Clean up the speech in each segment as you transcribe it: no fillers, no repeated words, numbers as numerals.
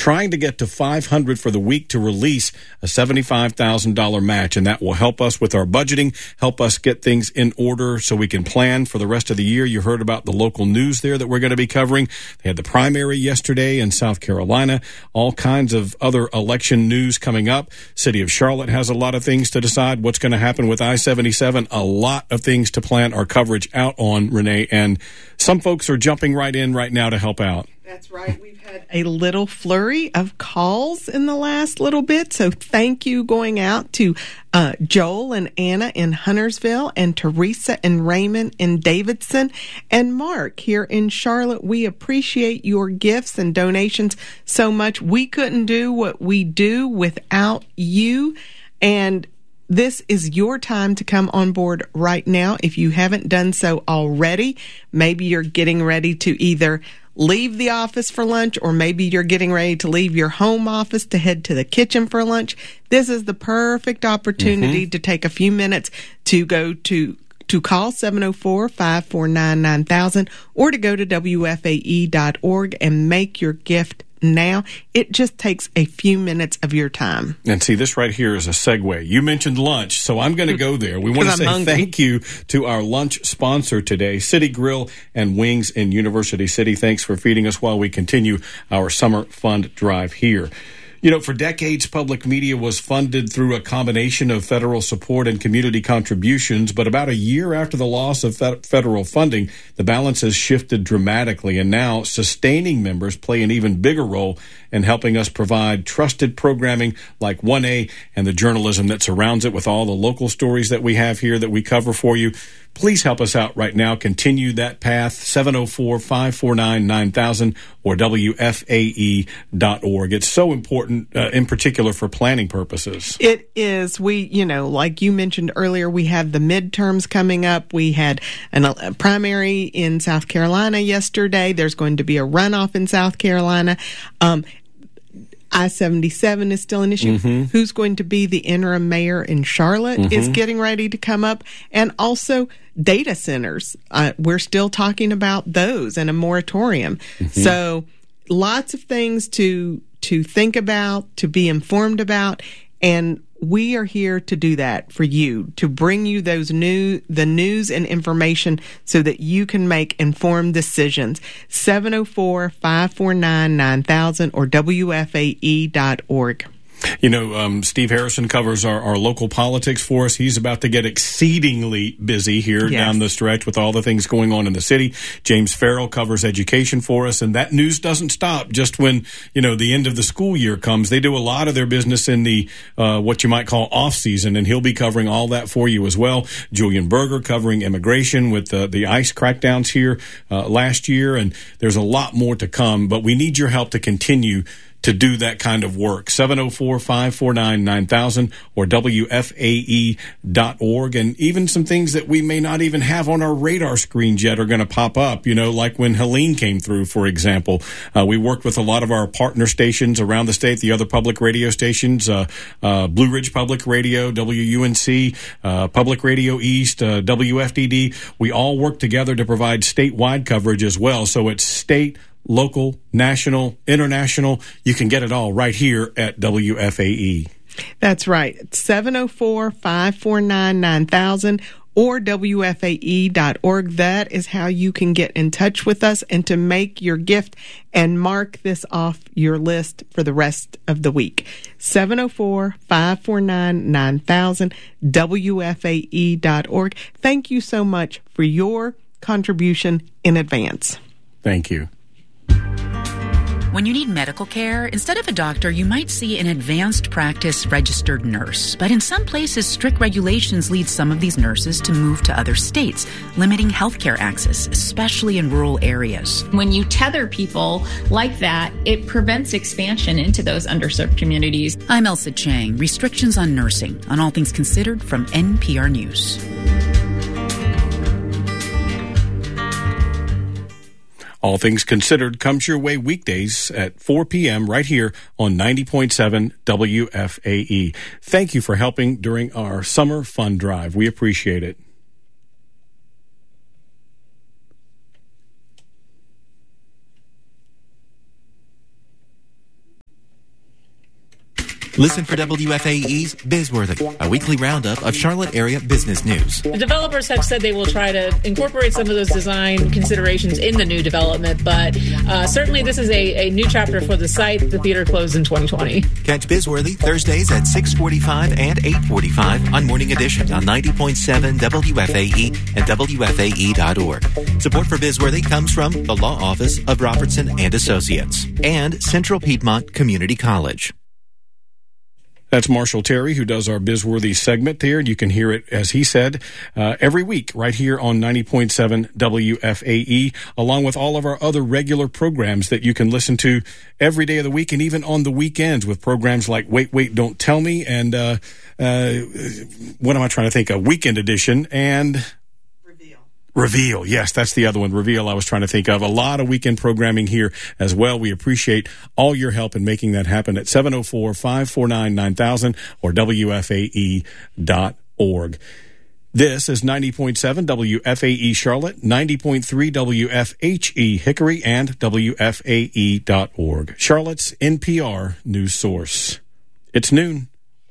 trying to get to 500 for the week to release a $75,000 match, and that will help us with our budgeting, help us get things in order so we can plan for the rest of the year. You heard about the local news there that we're going to be covering. They had the primary yesterday in South Carolina, all kinds of other election news coming up. City of Charlotte has a lot of things to decide. What's going to happen with I-77? A lot of things to plan our coverage out on, Renee, and some folks are jumping right in right now to help out. That's right. We've had a little flurry of calls in the last little bit, so thank you going out to Joel and Anna in Huntersville and Teresa and Raymond in Davidson and Mark here in Charlotte. We appreciate your gifts and donations so much. We couldn't do what we do without you, and this is your time to come on board right now. If you haven't done so already, maybe you're getting ready to either leave the office for lunch, or maybe you're getting ready to leave your home office to head to the kitchen for lunch. This is the perfect opportunity to take a few minutes to go to call 704-549-9000 or to go to WFAE.org and make your gift now. It just takes a few minutes of your time. And see, this right here is a segue. You mentioned lunch, so I'm going to go there. We want to say hungry. Thank you to our lunch sponsor today, City Grill and Wings in University City. Thanks for feeding us while we continue our summer fund drive here. You know, for decades, public media was funded through a combination of federal support and community contributions. But about a year after the loss of federal funding, the balance has shifted dramatically. And now sustaining members play an even bigger role in helping us provide trusted programming like 1A and the journalism that surrounds it, with all the local stories that we have here that we cover for you. Please help us out right now. Continue that path, 704-549-9000 or WFAE.org. It's so important, in particular, for planning purposes. It is. We, like you mentioned earlier, we have the midterms coming up. We had a primary in South Carolina yesterday. There's going to be a runoff in South Carolina. I-77 is still an issue. Who's going to be the interim mayor in Charlotte is getting ready to come up. And also data centers. We're still talking about those and a moratorium. So lots of things to think about, to be informed about. And we are here to do that for you, to bring you the news and information so that you can make informed decisions. 704-549-9000 or WFAE.org. You know, Steve Harrison covers our local politics for us. He's about to get exceedingly busy here down the stretch with all the things going on in the city. James Farrell covers education for us, and that news doesn't stop just when, the end of the school year comes. They do a lot of their business in the what you might call off season, and he'll be covering all that for you as well. Julian Berger covering immigration with the ICE crackdowns here last year, and there's a lot more to come, but we need your help to continue to do that kind of work. 704-549-9000 or WFAE.org. And even some things that we may not even have on our radar screens yet are going to pop up, like when Helene came through, for example. We worked with a lot of our partner stations around the state, the other public radio stations, Blue Ridge Public Radio, WUNC, Public Radio East, WFDD. We all work together to provide statewide coverage as well. So it's state, local, national, international. You can get it all right here at WFAE. That's right. 704-549-9000 or WFAE.org. That is how you can get in touch with us and to make your gift and mark this off your list for the rest of the week. 704-549-9000, WFAE.org. Thank you so much for your contribution in advance. Thank you. When you need medical care, instead of a doctor, you might see an advanced practice registered nurse. But in some places, strict regulations lead some of these nurses to move to other states, limiting healthcare access, especially in rural areas. When you tether people like that, it prevents expansion into those underserved communities. I'm Elsa Chang. Restrictions on nursing, on All Things Considered from NPR News. All Things Considered comes your way weekdays at 4 p.m. right here on 90.7 WFAE. Thank you for helping during our summer fund drive. We appreciate it. Listen for WFAE's Bizworthy, a weekly roundup of Charlotte area business news. The developers have said they will try to incorporate some of those design considerations in the new development, but certainly this is a new chapter for the site. The theater closed in 2020. Catch Bizworthy Thursdays at 6:45 and 8:45 on Morning Edition on 90.7 WFAE and WFAE.org. Support for Bizworthy comes from the Law Office of Robertson and Associates and Central Piedmont Community College. That's Marshall Terry, who does our Bizworthy segment there. You can hear it, as he said, every week right here on 90.7 WFAE, along with all of our other regular programs that you can listen to every day of the week and even on the weekends with programs like Wait, Don't Tell Me and what am I trying to think? A Weekend Edition and... Reveal. Yes, that's the other one. Reveal I was trying to think of. A lot of weekend programming here as well. We appreciate all your help in making that happen at 704-549-9000 or WFAE.org. This is 90.7 WFAE Charlotte, 90.3 WFHE Hickory, and WFAE.org. Charlotte's NPR news source. It's noon.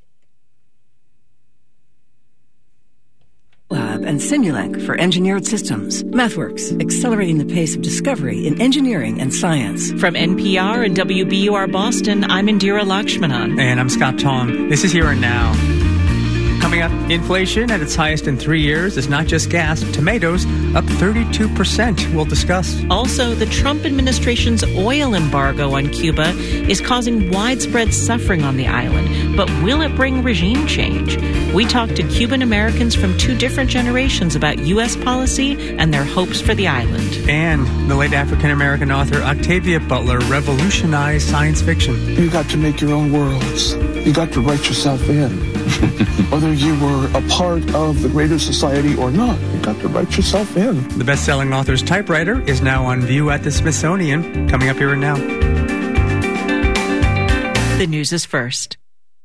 Lab and Simulink for Engineered Systems. MathWorks, accelerating the pace of discovery in engineering and science. From NPR and WBUR Boston, I'm Indira Lakshmanan. And I'm Scott Tong. This is Here and Now. Coming up, inflation at its highest in 3 years is not just gas. Tomatoes up 32%. We'll discuss. Also, the Trump administration's oil embargo on Cuba is causing widespread suffering on the island. But will it bring regime change? We talked to Cuban Americans from two different generations about U.S. policy and their hopes for the island. And the late African-American author Octavia Butler revolutionized science fiction. You got to make your own worlds. You got to write yourself in. Whether you were a part of the greater society or not, you got to write yourself in. The best-selling author's typewriter is now on view at the Smithsonian. Coming up here and now. The news is first.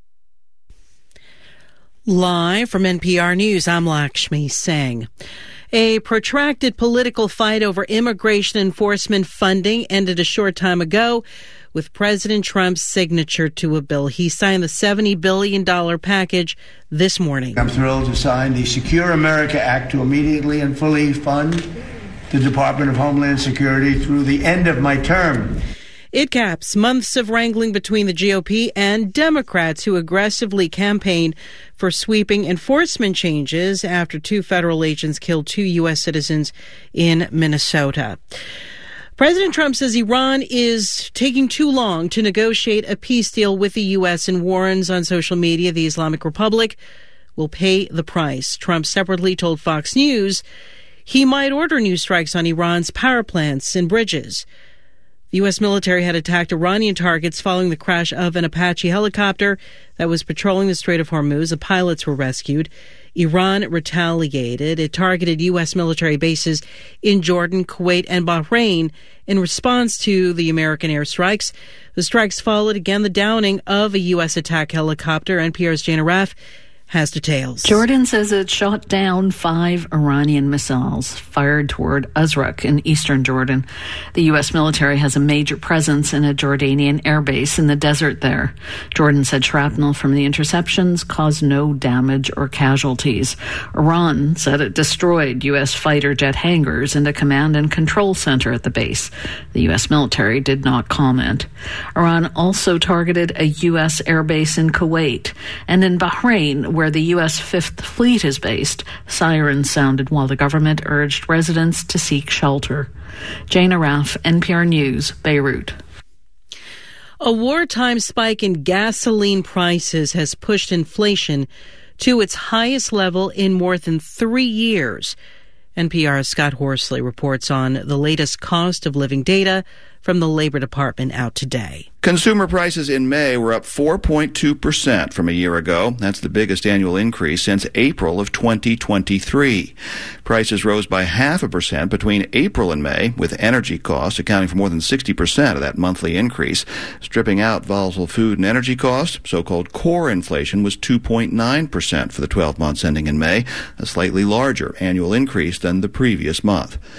Live from NPR News, I'm Lakshmi Singh. A protracted political fight over immigration enforcement funding ended a short time ago with President Trump's signature to a bill. He signed the $70 billion package this morning. I'm thrilled to sign the Secure America Act to immediately and fully fund the Department of Homeland Security through the end of my term. It caps months of wrangling between the GOP and Democrats who aggressively campaigned for sweeping enforcement changes after two federal agents killed two U.S. citizens in Minnesota. President Trump says Iran is taking too long to negotiate a peace deal with the U.S. and warns on social media the Islamic Republic will pay the price. Trump separately told Fox News he might order new strikes on Iran's power plants and bridges. The U.S. military had attacked Iranian targets following the crash of an Apache helicopter that was patrolling the Strait of Hormuz. The pilots were rescued. Iran retaliated. It targeted U.S. military bases in Jordan, Kuwait, and Bahrain in response to the American airstrikes. The strikes followed, again, the downing of a U.S. attack helicopter. NPR's Jana Raff has details. Jordan says it shot down 5 Iranian missiles fired toward Azraq in eastern Jordan. The U.S. military has a major presence in a Jordanian airbase in the desert there. Jordan said shrapnel from the interceptions caused no damage or casualties. Iran said it destroyed U.S. fighter jet hangars and a command and control center at the base. The U.S. military did not comment. Iran also targeted a U.S. airbase in Kuwait and in Bahrain, where the U.S. Fifth Fleet is based. Sirens sounded while the government urged residents to seek shelter. Jana Raff, NPR News, Beirut. A wartime spike in gasoline prices has pushed inflation to its highest level in more than 3 years. NPR's Scott Horsley reports on the latest cost of living data from the Labor Department out today. Consumer prices in May were up 4.2% from a year ago. That's the biggest annual increase since April of 2023. Prices rose by 0.5% between April and May, with energy costs accounting for more than 60% of that monthly increase. Stripping out volatile food and energy costs, so-called core inflation was 2.9% for the 12 months ending in May, a slightly larger annual increase than the previous month.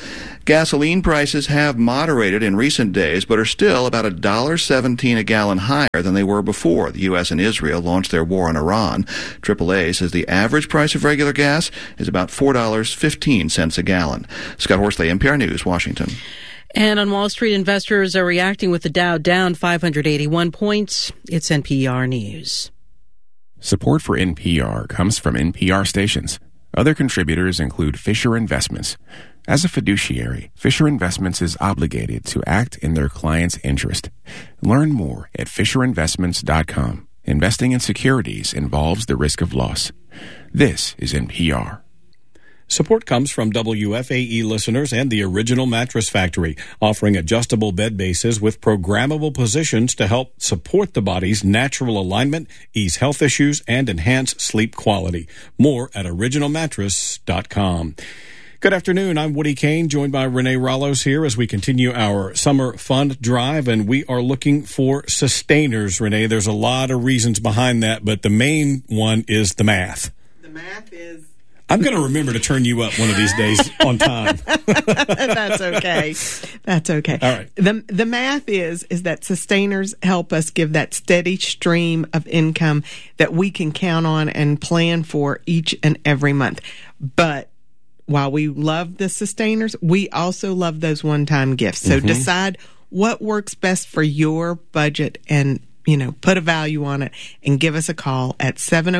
Gasoline prices have moderated in recent days, but are still about $1.17 a gallon higher than they were before the U.S. and Israel launched their war on Iran. AAA says the average price of regular gas is about $4.15 a gallon. Scott Horsley, NPR News, Washington. And on Wall Street, investors are reacting with the Dow down 581 points. It's NPR News. Support for NPR comes from NPR stations. Other contributors include Fisher Investments. As a fiduciary, Fisher Investments is obligated to act in their client's interest. Learn more at FisherInvestments.com. Investing in securities involves the risk of loss. This is NPR. Support comes from WFAE listeners and the Original Mattress Factory, offering adjustable bed bases with programmable positions to help support the body's natural alignment, ease health issues, and enhance sleep quality. More at originalmattress.com. Good afternoon. I'm Woody Kane, joined by Renee Rallos here as we continue our summer fund drive, and we are looking for sustainers, Renee. There's a lot of reasons behind that, but the main one is the math. The math is... I'm going to remember to turn you up one of these days on time. That's okay. That's okay. All right. The math is that sustainers help us give that steady stream of income that we can count on and plan for each and every month. But while we love the sustainers, we also love those one-time gifts. So decide what works best for your budget and put a value on it and give us a call at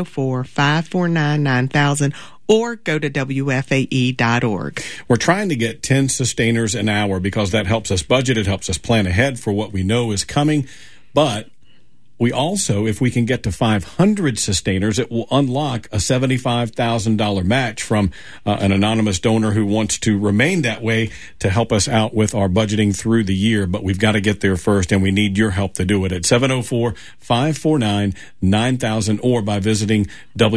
704-549-9000 or go to WFAE.org. We're trying to get 10 sustainers an hour because that helps us budget. It helps us plan ahead for what we know is coming. But we also, if we can get to 500 sustainers, it will unlock a $75,000 match from an anonymous donor who wants to remain that way to help us out with our budgeting through the year. But we've got to get there first, and we need your help to do it at 704-549-9000 or by visiting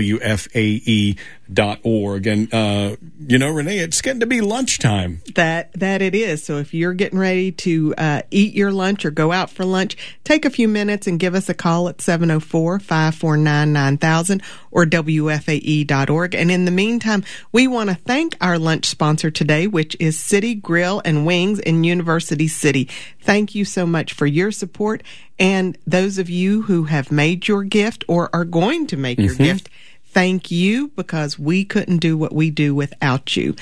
WFAE.org. And, Renee, it's getting to be lunchtime. That it is. So if you're getting ready to eat your lunch or go out for lunch, take a few minutes and give us a call at 704-549-9000 or WFAE.org. And in the meantime, we want to thank our lunch sponsor today, which is City Grill and Wings in University City. Thank you so much for your support. And those of you who have made your gift or are going to make your gift, thank you, because we couldn't do what we do without you.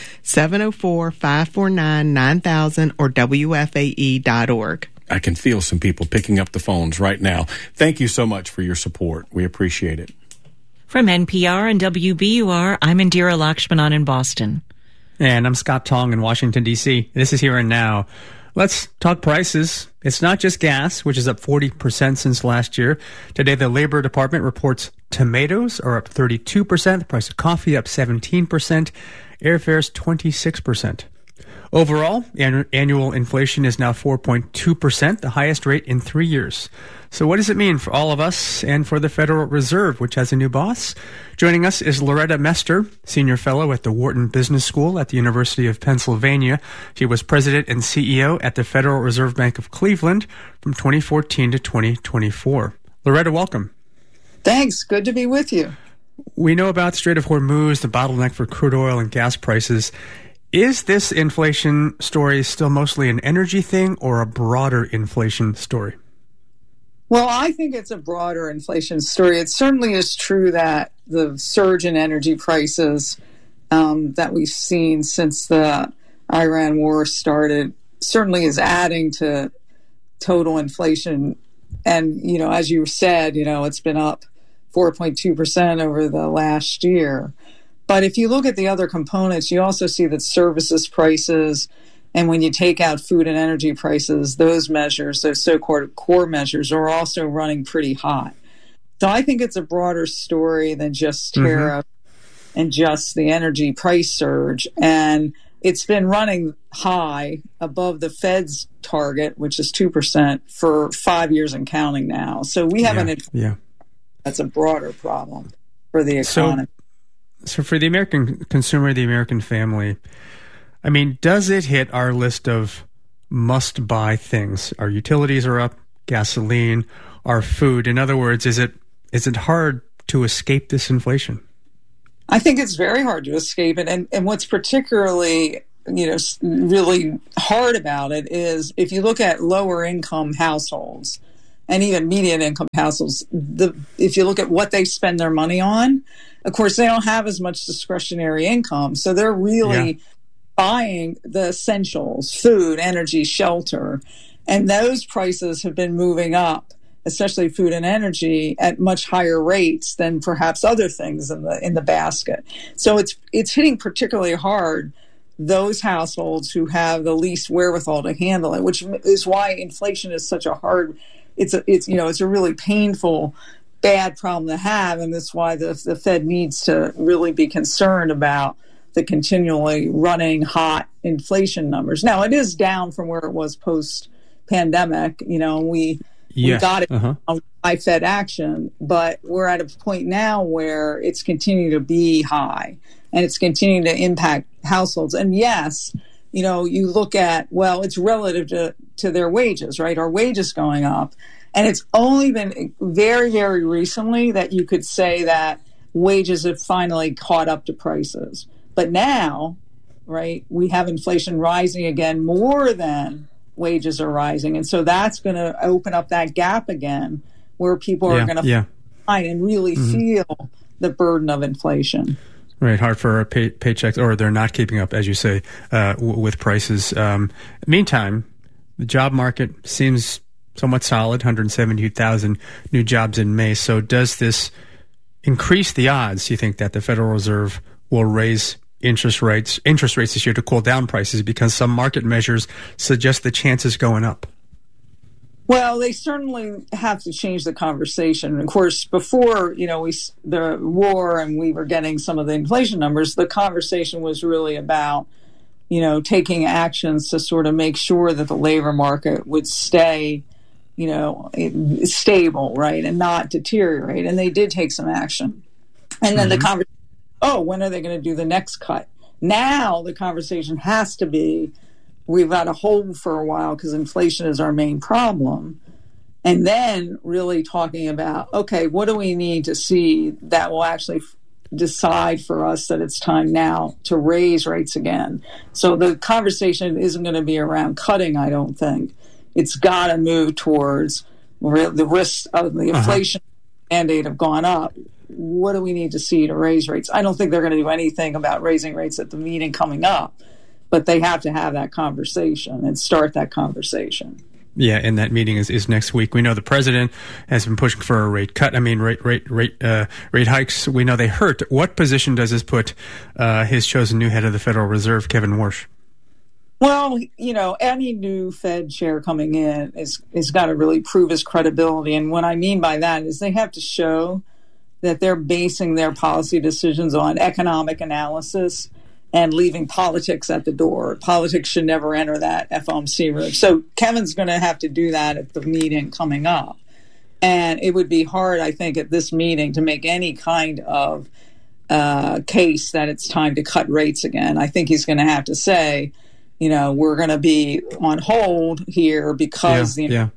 704-549-9000 or WFAE.org. I can feel some people picking up the phones right now. Thank you so much for your support. We appreciate it. From NPR and WBUR, I'm Indira Lakshmanan in Boston. And I'm Scott Tong in Washington, D.C. This is Here and Now. Let's talk prices. It's not just gas, which is up 40% since last year. Today, the Labor Department reports tomatoes are up 32%, the price of coffee up 17%, airfares 26%. Overall, annual inflation is now 4.2%, the highest rate in 3 years. So what does it mean for all of us and for the Federal Reserve, which has a new boss? Joining us is Loretta Mester, Senior Fellow at the Wharton Business School at the University of Pennsylvania. She was President and CEO at the Federal Reserve Bank of Cleveland from 2014 to 2024. Loretta, welcome. Thanks. Good to be with you. We know about the Strait of Hormuz, the bottleneck for crude oil and gas prices. Is this inflation story still mostly an energy thing or a broader inflation story? Well, I think it's a broader inflation story. It certainly is true that the surge in energy prices that we've seen since the Iran war started certainly is adding to total inflation. And, as you said, it's been up 4.2% over the last year. But if you look at the other components, you also see that services prices, and when you take out food and energy prices, those measures, those so-called core measures, are also running pretty hot. So I think it's a broader story than just tariff and just the energy price surge. And it's been running high above the Fed's target, which is 2%, for 5 years and counting now. So we have that's a broader problem for the economy. So for the American consumer, the American family, I mean, does it hit our list of must-buy things? Our utilities are up, gasoline, our food. In other words, is it hard to escape this inflation? I think it's very hard to escape it. And what's particularly really hard about it is if you look at lower income households and even median income households, if you look at what they spend their money on, of course, they don't have as much discretionary income. So they're really buying the essentials, food, energy, shelter. And those prices have been moving up, especially food and energy, at much higher rates than perhaps other things in the basket. So it's hitting particularly hard those households who have the least wherewithal to handle it, which is why inflation is such a hard. It's a really painful, bad problem to have, and that's why the Fed needs to really be concerned about the continually running hot inflation numbers. Now, it is down from where it was post-pandemic. We got it on high Fed action, but we're at a point now where it's continuing to be high, and it's continuing to impact households. And yes, you look at, it's relative to their wages, right? Our wages going up. And it's only been very, very recently that you could say that wages have finally caught up to prices. But now, right, we have inflation rising again more than wages are rising. And so that's going to open up that gap again where people are going to find and really feel the burden of inflation. Right, hard for paychecks, or they're not keeping up, as you say, with prices. Meantime, the job market seems somewhat solid, 172,000 new jobs in May. So does this increase the odds, you think, that the Federal Reserve will raise interest rates this year to cool down prices, because some market measures suggest the chances going up? Well, they certainly have to change the conversation. Of course, before, the war and we were getting some of the inflation numbers, the conversation was really about, taking actions to sort of make sure that the labor market would stay, stable, right, and not deteriorate. And they did take some action. And then the conversation, when are they going to do the next cut? Now the conversation has to be, we've got to hold for a while because inflation is our main problem. And then really talking about, okay, what do we need to see that will actually decide for us that it's time now to raise rates again? So the conversation isn't going to be around cutting, I don't think. It's got to move towards the risks of the inflation mandate have gone up. What do we need to see to raise rates? I don't think they're going to do anything about raising rates at the meeting coming up, but they have to have that conversation and start that conversation. Yeah, and that meeting is next week. We know the president has been pushing for a rate cut. Rate hikes. We know they hurt. What position does this put his chosen new head of the Federal Reserve, Kevin Warsh? Well, any new Fed chair coming in is got to really prove his credibility. And what I mean by that is they have to show that they're basing their policy decisions on economic analysis and leaving politics at the door. Politics should never enter that FOMC room. So Kevin's going to have to do that at the meeting coming up. And it would be hard, I think, at this meeting to make any kind of case that it's time to cut rates again. I think he's going to have to say, we're going to be on hold here because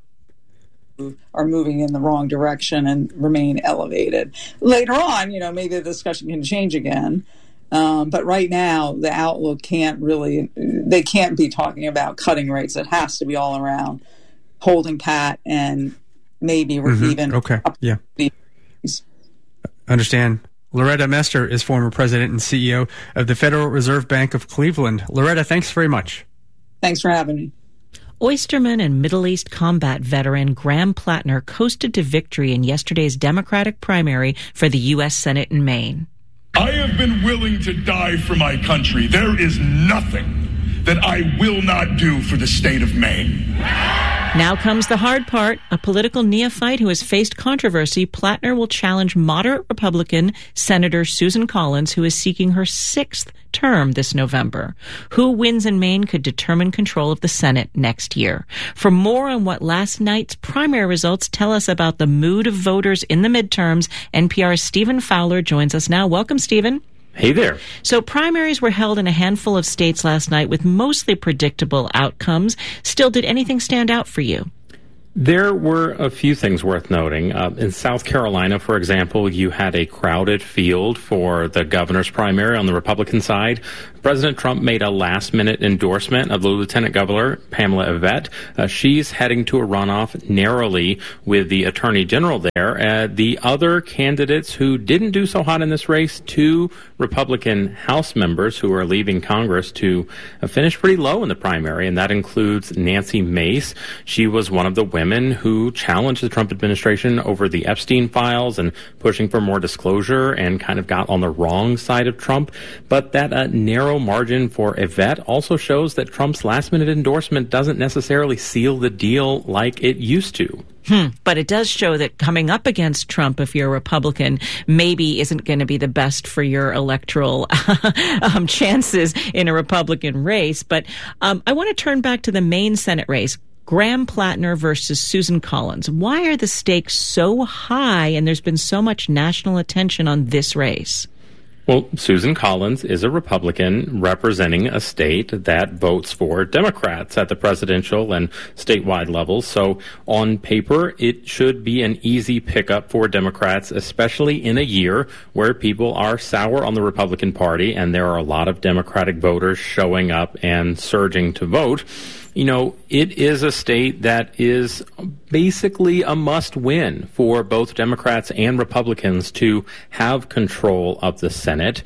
are moving in the wrong direction and remain elevated. Later on, maybe the discussion can change again. But right now, the outlook they can't be talking about cutting rates. It has to be all around holding pat and maybe even. Okay. Yeah. Understand. Loretta Mester is former president and CEO of the Federal Reserve Bank of Cleveland. Loretta, thanks very much. Thanks for having me. Oysterman and Middle East combat veteran Graham Plattner coasted to victory in yesterday's Democratic primary for the U.S. Senate in Maine. I have been willing to die for my country. There is nothing that I will not do for the state of Maine. Now comes the hard part. A political neophyte who has faced controversy, Plattner will challenge moderate Republican Senator Susan Collins, who is seeking her 6th term this November. Who wins in Maine could determine control of the Senate next year. For more on what last night's primary results tell us about the mood of voters in the midterms, NPR's Stephen Fowler joins us now. Welcome, Stephen. Hey there. So primaries were held in a handful of states last night with mostly predictable outcomes. Still, did anything stand out for you? There were a few things worth noting. In South Carolina, for example, you had a crowded field for the governor's primary on the Republican side. President Trump made a last-minute endorsement of the Lieutenant Governor, Pamela Yvette. She's heading to a runoff narrowly with the Attorney General there. The other candidates who didn't do so hot in this race, 2 Republican House members who are leaving Congress to finish pretty low in the primary, and that includes Nancy Mace. She was one of the women who challenged the Trump administration over the Epstein files and pushing for more disclosure and kind of got on the wrong side of Trump. But that narrow margin for Yvette also shows that Trump's last-minute endorsement doesn't necessarily seal the deal like it used to. But it does show that coming up against Trump, if you're a Republican, maybe isn't going to be the best for your electoral chances in a Republican race. But I want to turn back to the Maine Senate race. Graham Plattner versus Susan Collins. Why are the stakes so high and there's been so much national attention on this race? Well, Susan Collins is a Republican representing a state that votes for Democrats at the presidential and statewide levels. So on paper, it should be an easy pickup for Democrats, especially in a year where people are sour on the Republican Party and there are a lot of Democratic voters showing up and surging to vote. You know, it is a state that is basically a must-win for both Democrats and Republicans to have control of the Senate.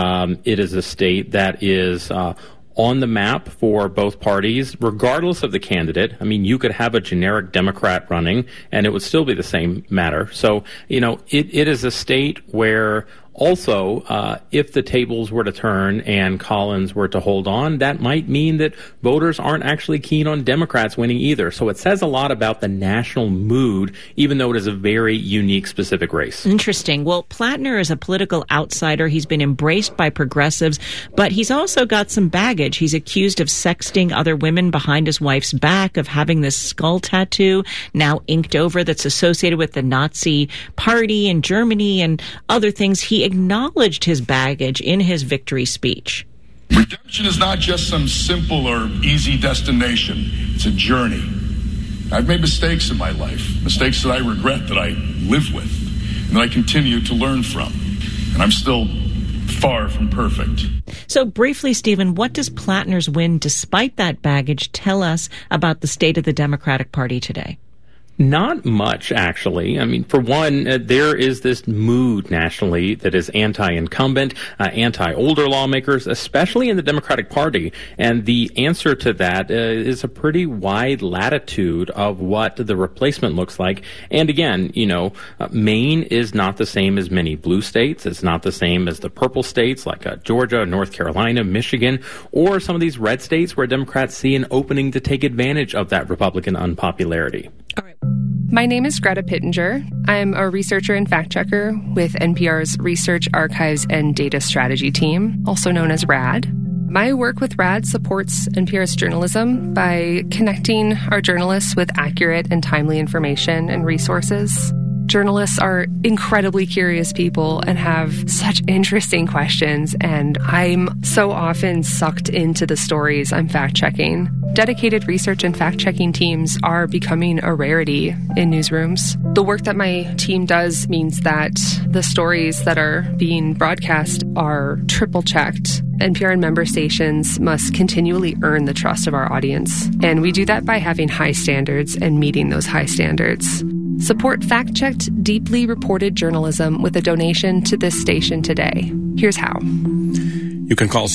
It is a state that is on the map for both parties, regardless of the candidate. I mean, you could have a generic Democrat running, and it would still be the same matter. So, you know, it is a state where also, if the tables were to turn and Collins were to hold on, that might mean that voters aren't actually keen on Democrats winning either. So it says a lot about the national mood, even though it is a very unique, specific race. Interesting. Well, Plattner is a political outsider. He's been embraced by progressives, but he's also got some baggage. He's accused of sexting other women behind his wife's back, of having this skull tattoo now inked over that's associated with the Nazi Party in Germany and other things. He acknowledged his baggage in his victory speech. Redemption is not just some simple or easy destination. It's a journey. I've made mistakes in my life, mistakes that I regret, that I live with, and that I continue to learn from. And I'm still far from perfect. So briefly, Stephen, what does Plattner's win, despite that baggage, tell us about the state of the Democratic Party today? Not much, actually. I mean, for one, there is this mood nationally that is anti-incumbent, anti-older lawmakers, especially in the Democratic Party. And the answer to that is a pretty wide latitude of what the replacement looks like. And again, you know, Maine is not the same as many blue states. It's not the same as the purple states like Georgia, North Carolina, Michigan, or some of these red states where Democrats see an opening to take advantage of that Republican unpopularity. All right. My name is Greta Pittenger. I'm a researcher and fact-checker with NPR's Research, Archives, and Data Strategy team, also known as RAD. My work with RAD supports NPR's journalism by connecting our journalists with accurate and timely information and resources. Journalists are incredibly curious people and have such interesting questions, and I'm so often sucked into the stories I'm fact-checking. Dedicated research and fact-checking teams are becoming a rarity in newsrooms. The work that my team does means that the stories that are being broadcast are triple-checked. NPR and member stations must continually earn the trust of our audience, and we do that by having high standards and meeting those high standards. Support fact-checked, deeply reported journalism with a donation to this station today. Here's how. You can call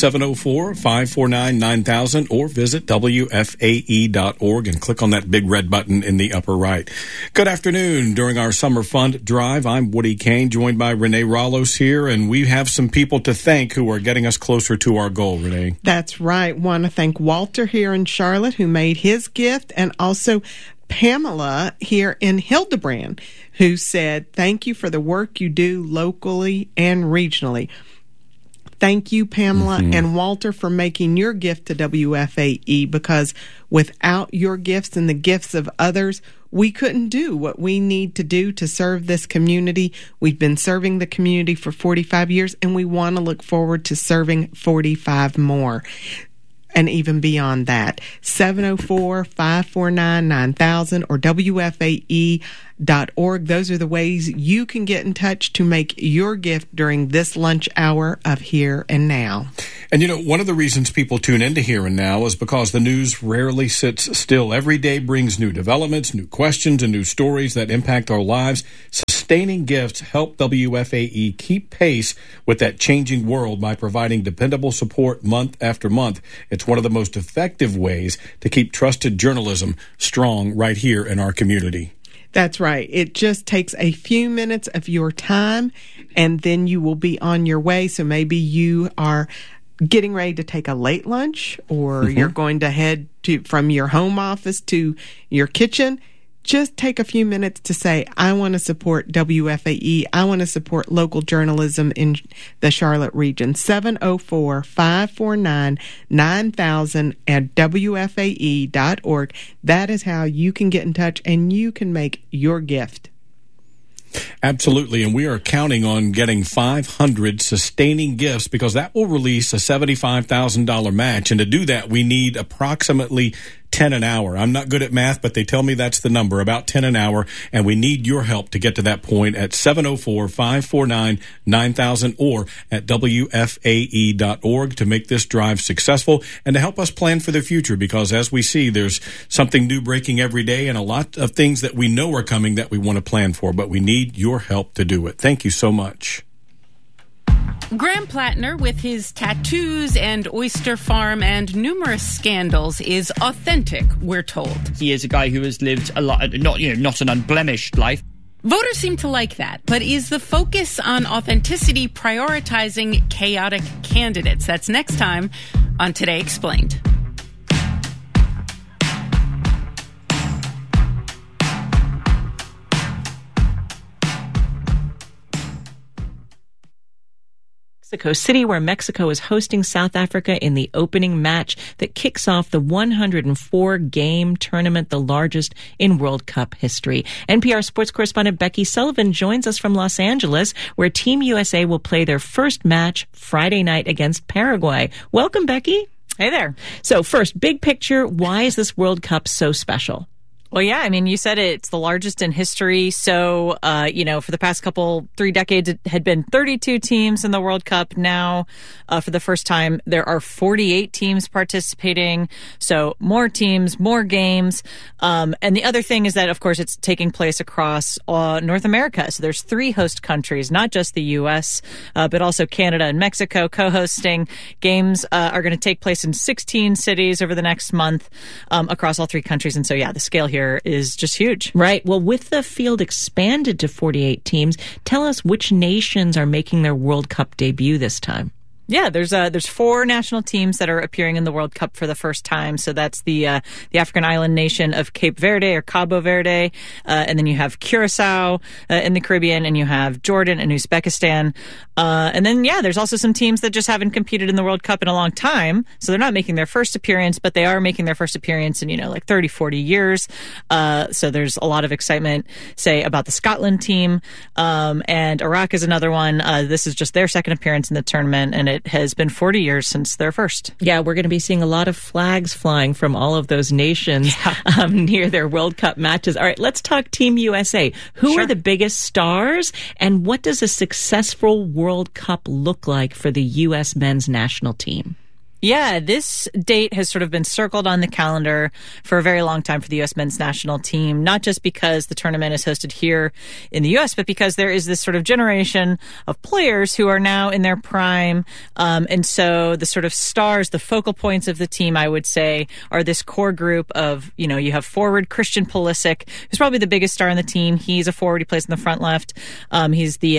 704-549-9000 or visit WFAE.org and click on that big red button in the upper right. Good afternoon. During our Summer Fund Drive, I'm Woody Kane, joined by Renee Rallos here, and we have some people to thank who are getting us closer to our goal, Renee. That's right. Want to thank Walter here in Charlotte, who made his gift, and also Pamela here in Hildebrand, who said, thank you for the work you do locally and regionally. Thank you, Pamela and Walter, for making your gift to WFAE, because without your gifts and the gifts of others, we couldn't do what we need to do to serve this community. We've been serving the community for 45 years, and we want to look forward to serving 45 more. and even beyond that. 704-549-9000 or WFAE.org. Those are the ways you can get in touch to make your gift during this lunch hour of Here and Now. And you know, one of the reasons people tune into Here and Now is because the news rarely sits still. Every day brings new developments, new questions, and new stories that impact our lives. Sustaining gifts help WFAE keep pace with that changing world by providing dependable support month after month. It's one of the most effective ways to keep trusted journalism strong right here in our community. That's right. It just takes a few minutes of your time, and then you will be on your way. So maybe you are getting ready to take a late lunch, or you're going to head from your home office to your kitchen. Just take a few minutes to say, I want to support WFAE. I want to support local journalism in the Charlotte region. 704-549-9000 at WFAE.org. That is how you can get in touch and you can make your gift. Absolutely, and we are counting on getting 500 sustaining gifts because that will release a $75,000 match. And to do that, we need approximately 10 an hour. I'm not good at math, but they tell me that's the number, about 10 an hour. And we need your help to get to that point at 704-549-9000 or at WFAE.org to make this drive successful and to help us plan for the future, because as we see, there's something new breaking every day and a lot of things that we know are coming that we want to plan for, but we need your help to do it. Thank you so much. Graham Plattner, with his tattoos and oyster farm and numerous scandals, is authentic, we're told. He is a guy who has lived a lot, not an unblemished life. Voters seem to like that, but is the focus on authenticity prioritizing chaotic candidates? That's next time on Today Explained. Mexico City, where Mexico is hosting South Africa in the opening match that kicks off the 104-game tournament, the largest in World Cup history. NPR sports correspondent Becky Sullivan joins us from Los Angeles, where Team USA will play their first match Friday night against Paraguay. Welcome, Becky. Hey there. So first, big picture, why is this World Cup so special? Well, yeah, I mean, you said it's the largest in history. So, for the past 3 decades, it had been 32 teams in the World Cup. Now, for the first time, there are 48 teams participating. So more teams, more games. And the other thing is that, of course, it's taking place across North America. So there's 3 host countries, not just the U.S., but also Canada and Mexico co-hosting. Games are going to take place in 16 cities over the next month across all 3 countries. And so, yeah, the scale here is just huge. Right. Well, with the field expanded to 48 teams, tell us which nations are making their World Cup debut this time. Yeah, there's 4 national teams that are appearing in the World Cup for the first time. So that's the African island nation of Cape Verde or Cabo Verde, and then you have Curacao in the Caribbean, and you have Jordan and Uzbekistan. And then, there's also some teams that just haven't competed in the World Cup in a long time. So they're not making their first appearance, but they are making their first appearance in, 30, 40 years. So there's a lot of excitement, say, about the Scotland team. And Iraq is another one. This is just their second appearance in the tournament, and it has been 40 years since their first. Yeah, we're going to be seeing a lot of flags flying from all of those nations near their World Cup matches. All right, let's talk Team USA. Who are the biggest stars, and what does a successful World Cup look like for the U.S. men's national team? Yeah, this date has sort of been circled on the calendar for a very long time for the U.S. men's national team, not just because the tournament is hosted here in the U.S., but because there is this sort of generation of players who are now in their prime. And so the sort of stars, the focal points of the team, I would say, are this core group of, you have forward Christian Pulisic, who's probably the biggest star on the team. He's a forward. He plays in the front left. He's the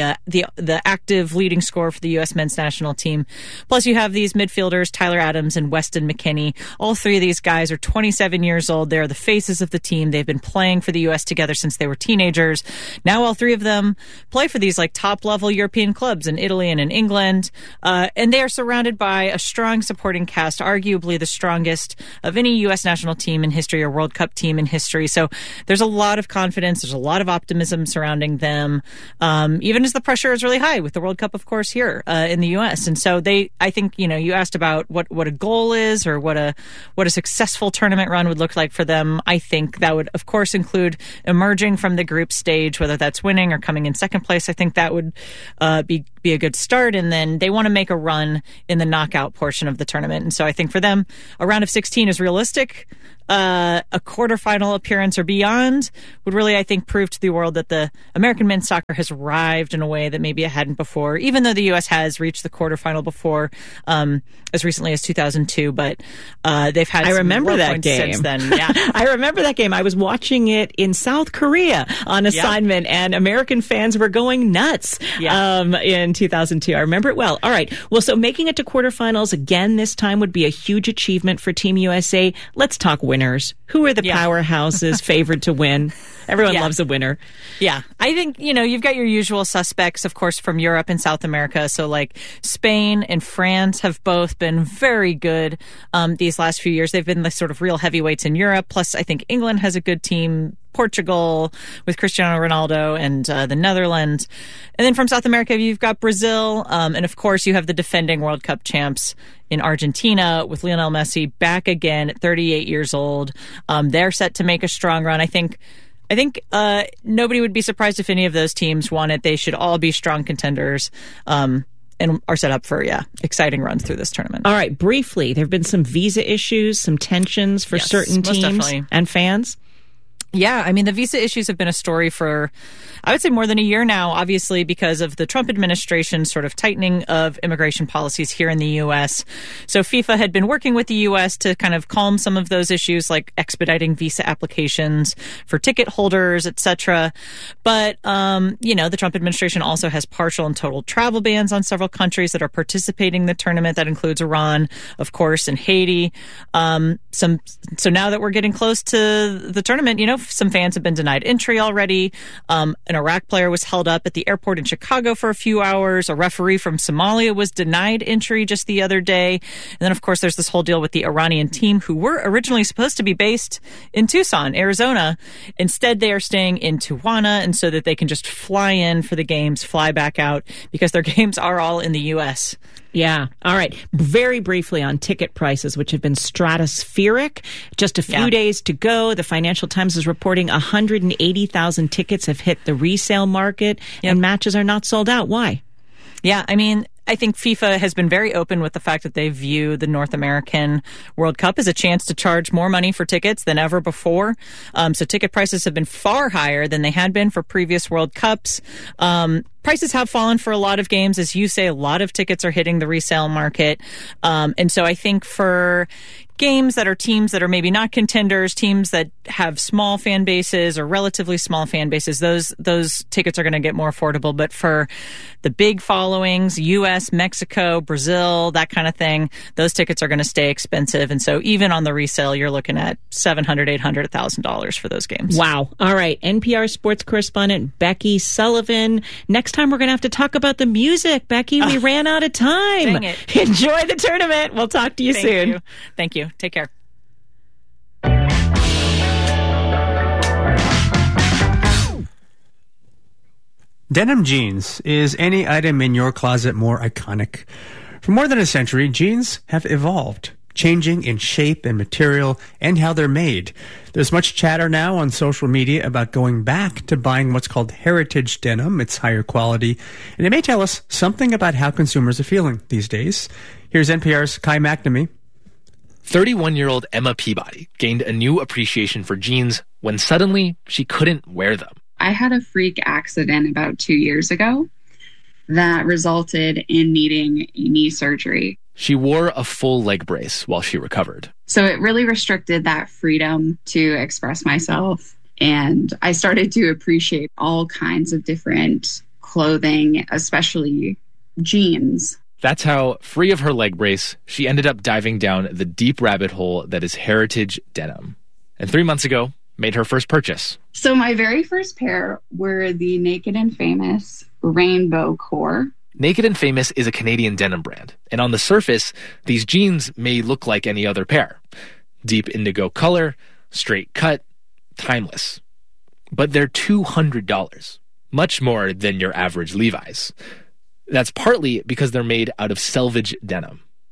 active leading scorer for the U.S. men's national team. Plus, you have these midfielders, Tyler Adams and Weston McKennie. All 3 of these guys are 27 years old. They're the faces of the team. They've been playing for the U.S. together since they were teenagers. Now all 3 of them play for these top-level European clubs in Italy and in England. And they are surrounded by a strong supporting cast, arguably the strongest of any U.S. national team in history or World Cup team in history. So there's a lot of confidence. There's a lot of optimism surrounding them, even as the pressure is really high with the World Cup, of course, here in the U.S. And so I think, you asked about what a goal is or what a successful tournament run would look like for them. I think that would, of course, include emerging from the group stage, whether that's winning or coming in second place. I think that would be a good start. And then they want to make a run in the knockout portion of the tournament. And so I think for them, a round of 16 is realistic. A quarterfinal appearance or beyond would really, I think, prove to the world that the American men's soccer has arrived in a way that maybe it hadn't before, even though the U.S. has reached the quarterfinal before, as recently as 2002. But they've had I remember that game. Since then. Yeah. I remember that game. I was watching it in South Korea on assignment, and American fans were going nuts in 2002. I remember it well. All right. Well, so making it to quarterfinals again this time would be a huge achievement for Team USA. Let's talk winners. Who are the powerhouses favored to win? Everyone loves a winner. Yeah. I think, you've got your usual suspects, of course, from Europe and South America. So like Spain and France have both been very good these last few years. They've been the sort of real heavyweights in Europe. Plus, I think England has a good team. Portugal with Cristiano Ronaldo and the Netherlands. And then from South America, you've got Brazil. And of course, you have the defending World Cup champs in Argentina with Lionel Messi back again at 38 years old. They're set to make a strong run. I think nobody would be surprised if any of those teams won it. They should all be strong contenders. And are set up for, exciting runs through this tournament. All right, briefly, there have been some visa issues, some tensions for certain teams and fans. Yeah, I mean, the visa issues have been a story for, I would say, more than a year now, obviously, because of the Trump administration's sort of tightening of immigration policies here in the U.S. So FIFA had been working with the U.S. to kind of calm some of those issues, like expediting visa applications for ticket holders, etc. But, the Trump administration also has partial and total travel bans on several countries that are participating in the tournament. That includes Iran, of course, and Haiti. So now that we're getting close to the tournament, some fans have been denied entry already. An Iraq player was held up at the airport in Chicago for a few hours. A referee from Somalia was denied entry just the other day. And then, of course, there's this whole deal with the Iranian team who were originally supposed to be based in Tucson, Arizona. Instead, they are staying in Tijuana, and so that they can just fly in for the games, fly back out, because their games are all in the U.S. Yeah. All right. Very briefly on ticket prices, which have been stratospheric. Just a few days to go. The Financial Times is reporting 180,000 tickets have hit the resale market, and matches are not sold out. Why? Yeah, I mean, I think FIFA has been very open with the fact that they view the North American World Cup as a chance to charge more money for tickets than ever before. So ticket prices have been far higher than they had been for previous World Cups. Prices have fallen for a lot of games. As you say, a lot of tickets are hitting the resale market. And so I think for games that are teams that are maybe not contenders, teams that have small fan bases or relatively small fan bases, those tickets are going to get more affordable. But for the big followings, U.S., Mexico, Brazil, that kind of thing, those tickets are going to stay expensive. And so even on the resale, you're looking at $700, $800, $1,000 for those games. Wow. All right. NPR sports correspondent Becky Sullivan. Next time we're going to have to talk about the music. Becky, we ran out of time. Dang it. Enjoy the tournament. We'll talk to you soon. Thank you. Take care. Denim jeans. Is any item in your closet more iconic? For more than a century, jeans have evolved, changing in shape and material and how they're made. There's much chatter now on social media about going back to buying what's called heritage denim. It's higher quality, and it may tell us something about how consumers are feeling these days. Here's NPR's Kai McNamee. 31-year-old Emma Peabody gained a new appreciation for jeans when suddenly she couldn't wear them. I had a freak accident about 2 years ago that resulted in needing knee surgery. She wore a full leg brace while she recovered. So it really restricted that freedom to express myself. And I started to appreciate all kinds of different clothing, especially jeans. That's how, free of her leg brace, she ended up diving down the deep rabbit hole that is heritage denim. And 3 months ago, made her first purchase. So my very first pair were the Naked and Famous Rainbow Core. Naked and Famous is a Canadian denim brand, and on the surface, these jeans may look like any other pair. Deep indigo color, straight cut, timeless. But they're $200, much more than your average Levi's. That's partly because they're made out of selvage denim,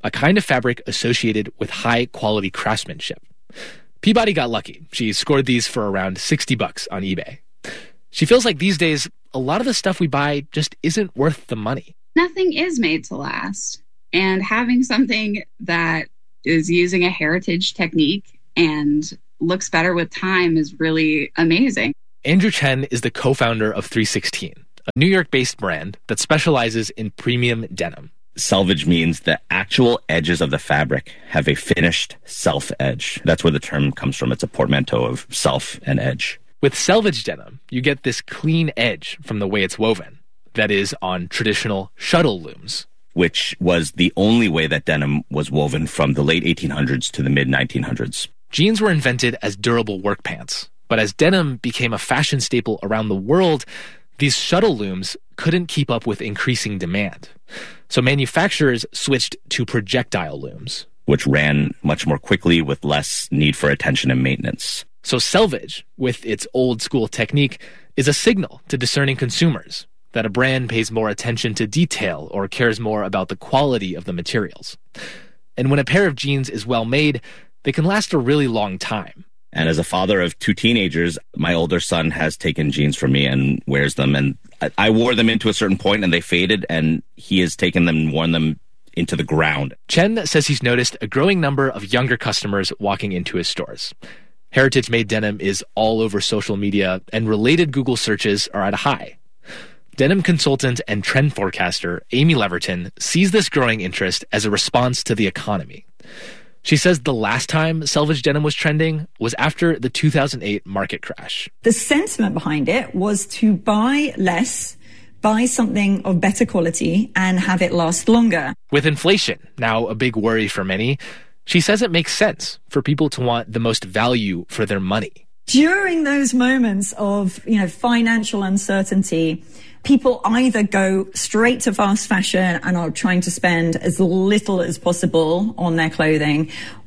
a kind of fabric associated with high-quality craftsmanship. Peabody got lucky. She scored these for around $60 on eBay. She feels like these days, a lot of the stuff we buy just isn't worth the money. Nothing is made to last. And having something that is using a heritage technique and looks better with time is really amazing. Andrew Chen is the co-founder of 316, a New York-based brand that specializes in premium denim. Selvage means the actual edges of the fabric have a finished self-edge. That's where the term comes from. It's a portmanteau of self and edge. With selvage denim, you get this clean edge from the way it's woven. That is, on traditional shuttle looms. Which was the only way that denim was woven from the late 1800s to the mid-1900s. Jeans were invented as durable work pants. But as denim became a fashion staple around the world, these shuttle looms couldn't keep up with increasing demand. So manufacturers switched to projectile looms, which ran much more quickly with less need for attention and maintenance. So selvage, with its old school technique, is a signal to discerning consumers that a brand pays more attention to detail or cares more about the quality of the materials. And when a pair of jeans is well made, they can last a really long time. And as a father of 2 teenagers, my older son has taken jeans from me and wears them. And I wore them into a certain point and they faded, and he has taken them and worn them into the ground. Chen says he's noticed a growing number of younger customers walking into his stores. Heritage-made denim is all over social media, and related Google searches are at a high. Denim consultant and trend forecaster Amy Leverton sees this growing interest as a response to the economy. She says the last time selvage denim was trending was after the 2008 market crash. The sentiment behind it was to buy less, buy something of better quality, and have it last longer. With inflation now a big worry for many, she says it makes sense for people to want the most value for their money. During those moments of, financial uncertainty, people either go straight to fast fashion and are trying to spend as little as possible on their clothing,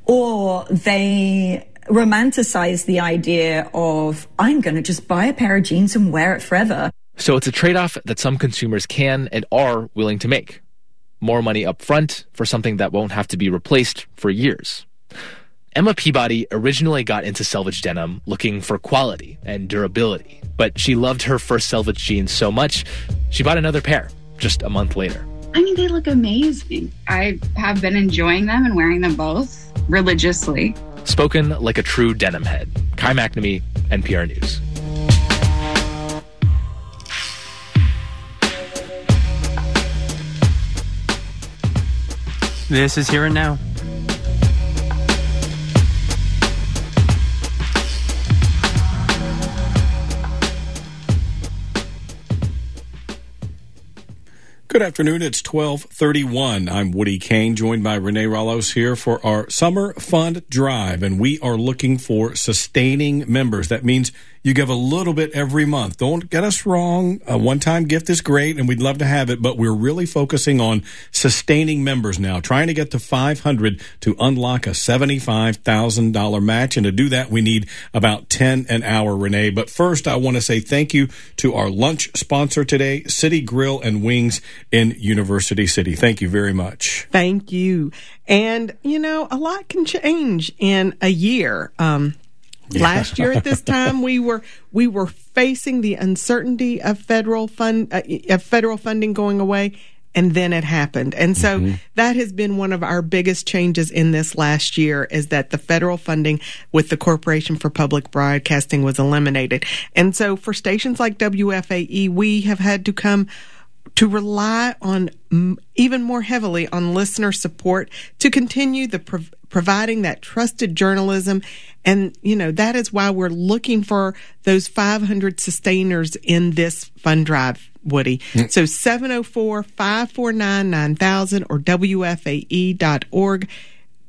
or they romanticize the idea of, I'm going to just buy a pair of jeans and wear it forever. So it's a trade-off that some consumers can and are willing to make. More money up front for something that won't have to be replaced for years. Emma Peabody originally got into selvage denim looking for quality and durability, but she loved her first selvage jeans so much, she bought another pair just a month later. I mean, they look amazing. I have been enjoying them and wearing them both religiously. Spoken like a true denim head. Kai McNamee, NPR News. This is Here and Now. Good afternoon. It's 12:31. I'm Woody Kane, joined by Renee Rallos here for our Summer Fund Drive, and we are looking for sustaining members. That means you give a little bit every month. Don't get us wrong. A one-time gift is great, and we'd love to have it, but we're really focusing on sustaining members now, trying to get to 500 to unlock a $75,000 match, and to do that, we need about 10 an hour, Renee. But first, I want to say thank you to our lunch sponsor today, City Grill and Wings in University City. Thank you very much. Thank you. And, a lot can change in a year. Last year at this time, we were facing the uncertainty of federal funding going away, and then it happened. And so that has been one of our biggest changes in this last year, is that the federal funding with the Corporation for Public Broadcasting was eliminated. And so for stations like WFAE, we have had to come to rely on even more heavily on listener support to continue the providing that trusted journalism. And, that is why we're looking for those 500 sustainers in this fund drive, Woody. So 704-549-9000 or WFAE.org.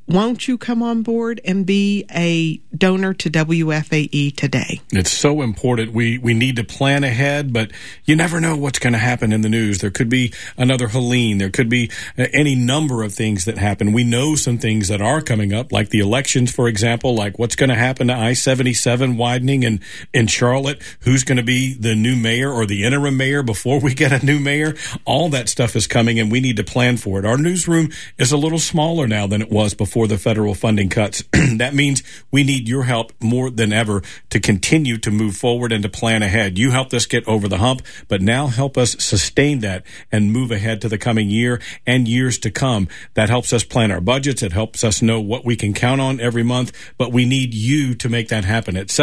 won't you come on board and be a donor to WFAE today? It's so important. We need to plan ahead, but you never know what's going to happen in the news. There could be another Helene. There could be any number of things that happen. We know some things that are coming up, like the elections, for example, like what's going to happen to I-77 widening in Charlotte, who's going to be the new mayor or the interim mayor before we get a new mayor. All that stuff is coming, and we need to plan for it. Our newsroom is a little smaller now than it was before the federal funding cuts. That means we need your help more than ever to continue to move forward and to plan ahead. You helped us get over the hump, but now help us sustain that and move ahead to the coming year and years to come. That helps us plan our budgets. It helps us know what we can count on every month, but we need you to make that happen at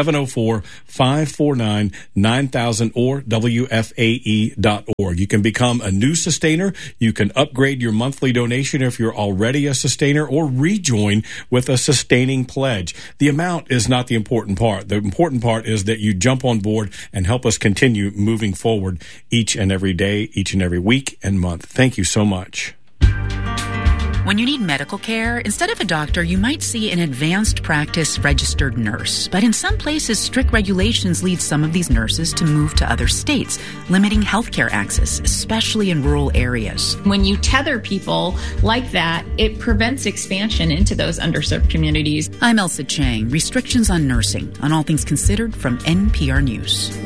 704-549-9000 or WFAE.org. You can become a new sustainer. You can upgrade your monthly donation if you're already a sustainer, or rejoin with a sustaining pledge. The amount is not the important part. The important part is that you jump on board and help us continue moving forward each and every day, each and every week and month. Thank you so much. When you need medical care, instead of a doctor, you might see an advanced practice registered nurse. But in some places, strict regulations lead some of these nurses to move to other states, limiting healthcare access, especially in rural areas. When you tether people like that, it prevents expansion into those underserved communities. I'm Elsa Chang, Restrictions on Nursing, on All Things Considered from NPR News.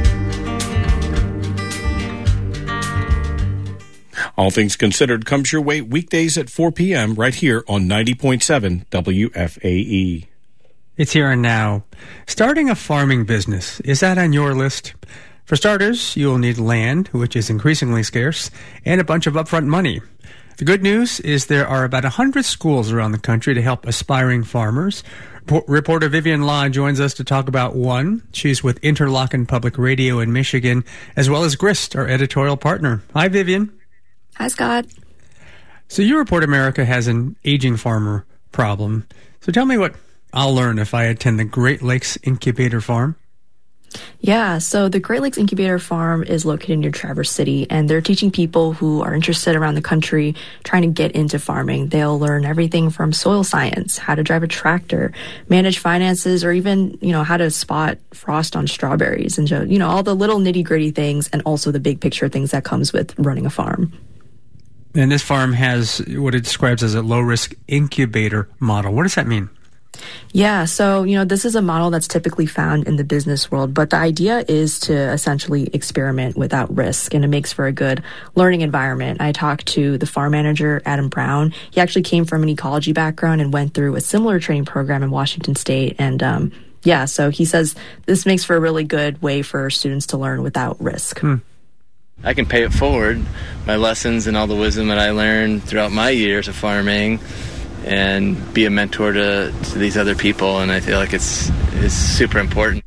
All Things Considered comes your way weekdays at 4 p.m. right here on 90.7 WFAE. It's here and now. Starting a farming business, is that on your list? For starters, you'll need land, which is increasingly scarce, and a bunch of upfront money. The good news is there are about 100 schools around the country to help aspiring farmers. Reporter Vivian Law joins us to talk about one. She's with Interlochen Public Radio in Michigan, as well as Grist, our editorial partner. Hi, Vivian. Hi, Scott. So you report America has an aging farmer problem. So tell me what I'll learn if I attend the Great Lakes Incubator Farm. Yeah, so the Great Lakes Incubator Farm is located near Traverse City, and they're teaching people who are interested around the country trying to get into farming. They'll learn everything from soil science, how to drive a tractor, manage finances, or even, how to spot frost on strawberries and, all the little nitty-gritty things, and also the big picture things that comes with running a farm. And this farm has what it describes as a low-risk incubator model. What does that mean? Yeah, so, this is a model that's typically found in the business world, but the idea is to essentially experiment without risk, and it makes for a good learning environment. I talked to the farm manager, Adam Brown. He actually came from an ecology background and went through a similar training program in Washington State, and so he says this makes for a really good way for students to learn without risk. I can pay it forward, my lessons and all the wisdom that I learned throughout my years of farming, and be a mentor to these other people, and I feel like it's super important.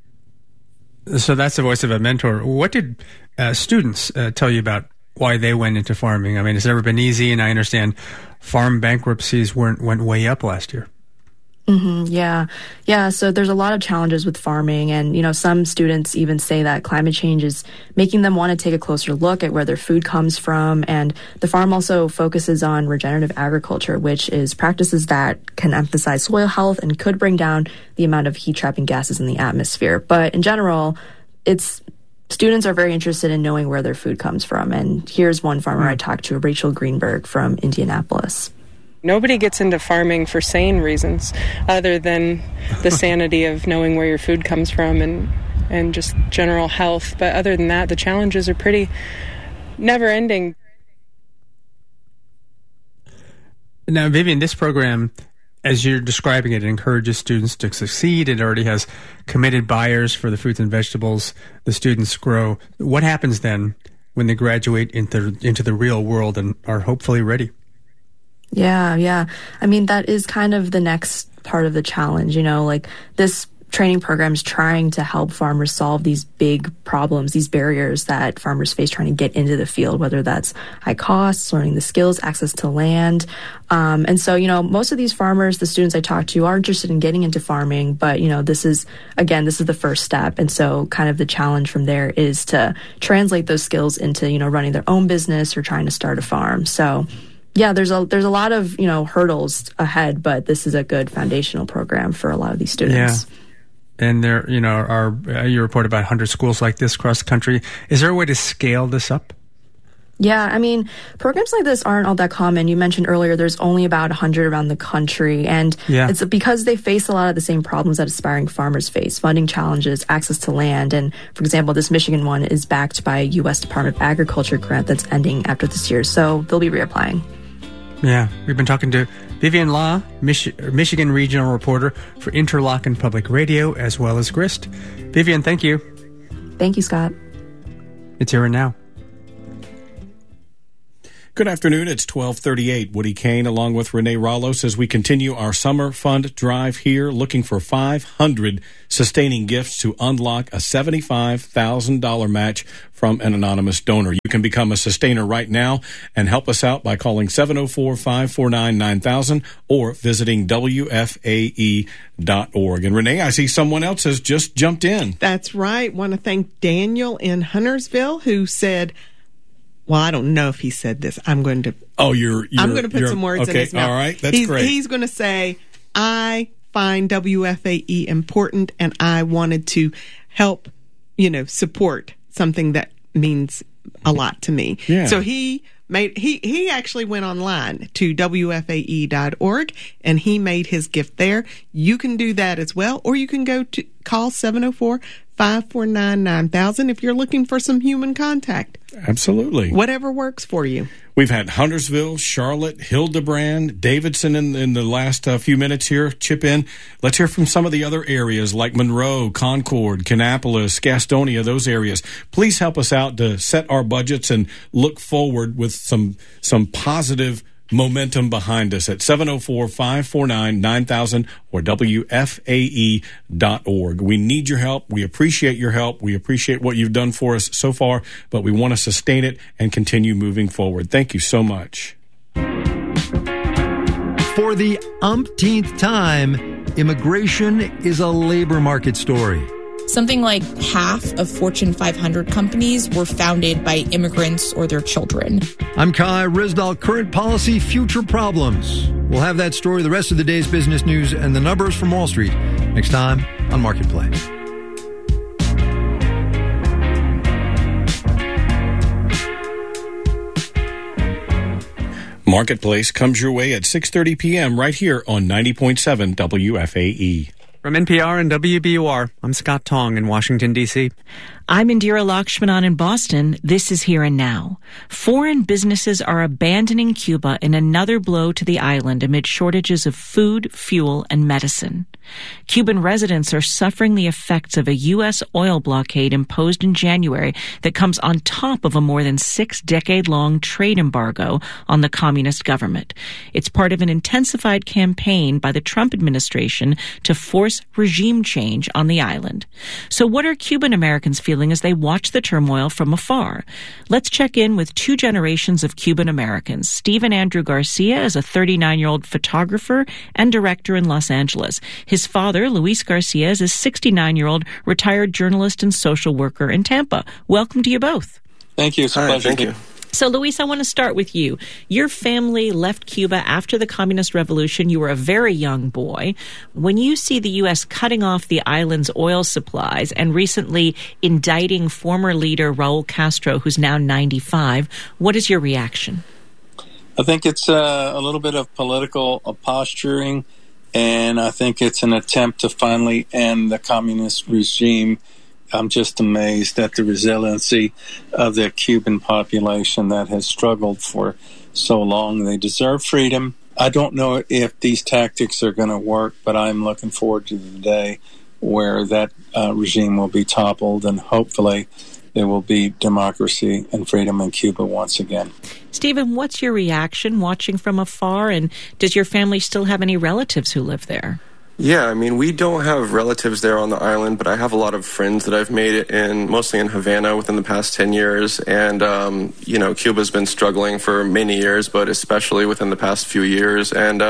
So that's the voice of a mentor. What did students tell you about why they went into farming? I mean, it's never been easy, and I understand farm bankruptcies went way up last year. Yeah. So there's a lot of challenges with farming, and some students even say that climate change is making them want to take a closer look at where their food comes from. And the farm also focuses on regenerative agriculture, which is practices that can emphasize soil health and could bring down the amount of heat trapping gases in the atmosphere. But in general, students are very interested in knowing where their food comes from. And here's one farmer I talked to, Rachel Greenberg from Indianapolis. Nobody gets into farming for sane reasons other than the sanity of knowing where your food comes from and just general health. But other than that, the challenges are pretty never-ending. Now, Vivian, this program, as you're describing it, encourages students to succeed. It already has committed buyers for the fruits and vegetables the students grow. What happens then when they graduate into the real world and are hopefully ready? Yeah. I mean, that is kind of the next part of the challenge, this training program is trying to help farmers solve these big problems, these barriers that farmers face trying to get into the field, whether that's high costs, learning the skills, access to land. And so, most of these farmers, the students I talked to, are interested in getting into farming, but, this is the first step. And so kind of the challenge from there is to translate those skills into, running their own business or trying to start a farm. So Yeah, there's a lot of, hurdles ahead, but this is a good foundational program for a lot of these students. Yeah. And there, you report about 100 schools like this across the country. Is there a way to scale this up? Yeah, I mean, programs like this aren't all that common. You mentioned earlier there's only about 100 around the country, and it's because they face a lot of the same problems that aspiring farmers face: funding challenges, access to land. And for example, this Michigan one is backed by a U.S. Department of Agriculture grant that's ending after this year, so they'll be reapplying. Yeah, we've been talking to Vivian Law, Michigan regional reporter for Interlochen Public Radio, as well as Grist. Vivian, thank you. Thank you, Scott. It's Here and Now. Good afternoon. It's 12:38. Woody Kane along with Renee Rallos as we continue our summer fund drive here, looking for 500 sustaining gifts to unlock a $75,000 match from an anonymous donor. You can become a sustainer right now and help us out by calling 704-549-9000 or visiting WFAE.org. And Renee, I see someone else has just jumped in. That's right. Want to thank Daniel in Huntersville who said, well, I don't know if he said this. I'm going to. I'm going to put some words in his mouth. All right, that's great. He's going to say, I find WFAE important, and I wanted to help, support something that means a lot to me. Yeah. So he actually went online to WFAE.org and he made his gift there. You can do that as well, or you can go to call 704-549-9000 if you're looking for some human contact. Absolutely. Whatever works for you. We've had Huntersville, Charlotte, Hildebrand, Davidson in the last few minutes here chip in. Let's hear from some of the other areas like Monroe, Concord, Kannapolis, Gastonia, those areas. Please help us out to set our budgets and look forward with some positive momentum behind us at 704-549-9000 or WFAE.org. We need your help. We appreciate your help. We appreciate what you've done for us so far, but we want to sustain it and continue moving forward. Thank you so much. For the umpteenth time, immigration is a labor market story. Something like half of Fortune 500 companies were founded by immigrants or their children. I'm Kai Ryssdal, Current Policy, Future Problems. We'll have that story, the rest of the day's business news, and the numbers from Wall Street next time on Marketplace. Marketplace comes your way at 6:30 p.m. right here on 90.7 WFAE. From NPR and WBUR, I'm Scott Tong in Washington, D.C. I'm Indira Lakshmanan in Boston. This is Here and Now. Foreign businesses are abandoning Cuba in another blow to the island amid shortages of food, fuel, and medicine. Cuban residents are suffering the effects of a U.S. oil blockade imposed in January that comes on top of a more than 6-decade-long trade embargo on the communist government. It's part of an intensified campaign by the Trump administration to force regime change on the island. So what are Cuban Americans feeling as they watch the turmoil from afar? Let's check in with two generations of Cuban Americans. Stephen Andrew Garcia is a 39-year-old photographer and director in Los Angeles. His father, Luis Garcia, is a 69-year-old retired journalist and social worker in Tampa. Welcome to you both. Thank you. It's a pleasure. Thank you. So, Luis, I want to start with you. Your family left Cuba after the Communist Revolution. You were a very young boy. When you see the U.S. cutting off the island's oil supplies and recently indicting former leader Raul Castro, who's now 95, what is your reaction? I think it's a little bit of political posturing, and I think it's an attempt to finally end the communist regime. I'm just amazed at the resiliency of the Cuban population that has struggled for so long. They deserve freedom. I don't know if these tactics are going to work, but I'm looking forward to the day where that regime will be toppled, and hopefully there will be democracy and freedom in Cuba once again. Stephen, what's your reaction watching from afar, and does your family still have any relatives who live there? Yeah, I mean, we don't have relatives there on the island, but I have a lot of friends that I've made mostly in Havana within the past 10 years. And, Cuba's been struggling for many years, but especially within the past few years. And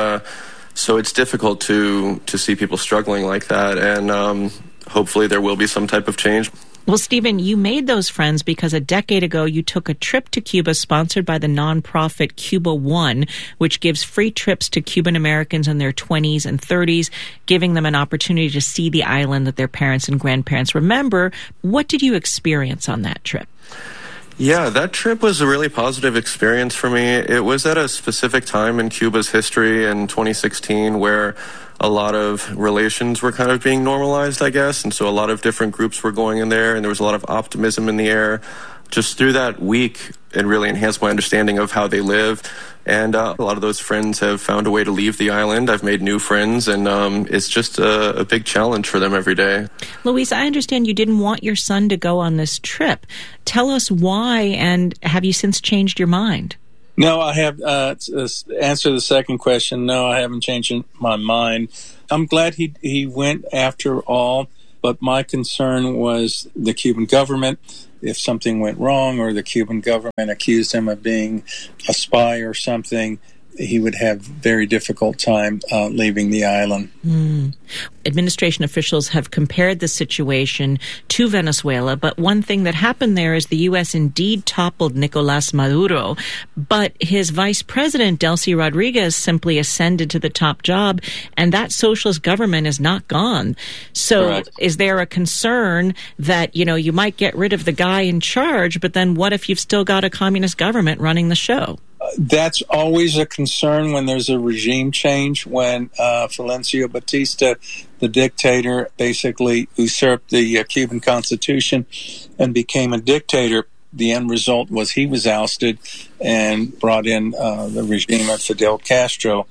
so it's difficult to see people struggling like that. And hopefully there will be some type of change. Well, Stephen, you made those friends because a decade ago you took a trip to Cuba sponsored by the nonprofit Cuba One, which gives free trips to Cuban Americans in their 20s and 30s, giving them an opportunity to see the island that their parents and grandparents remember. What did you experience on that trip? Yeah, that trip was a really positive experience for me. It was at a specific time in Cuba's history in 2016 where a lot of relations were kind of being normalized, I guess. And so a lot of different groups were going in there, and there was a lot of optimism in the air. Just through that week, it really enhanced my understanding of how they live. And a lot of those friends have found a way to leave the island. I've made new friends, and it's just a big challenge for them every day. Luis, I understand you didn't want your son to go on this trip. Tell us why, and have you since changed your mind? No, I have, to answer the second question, no, I haven't changed my mind. I'm glad he went after all, but my concern was the Cuban government. If something went wrong or the Cuban government accused him of being a spy or something, he would have very difficult time leaving the island. Administration officials have compared the situation to Venezuela, but one thing that happened there is the U.S. indeed toppled Nicolás Maduro, but his vice president, Delcy Rodriguez, simply ascended to the top job, and that socialist government is not gone. So Correct. Is there a concern that, you might get rid of the guy in charge, but then what if you've still got a communist government running the show? That's always a concern when there's a regime change. When Fulgencio Batista, the dictator, basically usurped the Cuban constitution and became a dictator, the end result was he was ousted and brought in the regime of Fidel Castro.